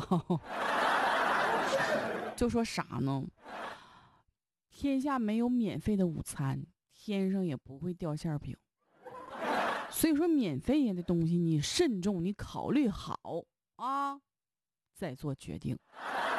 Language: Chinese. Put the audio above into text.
就说啥呢？天下没有免费的午餐，天上也不会掉馅饼。所以说，免费的东西你慎重，你考虑好啊，再做决定。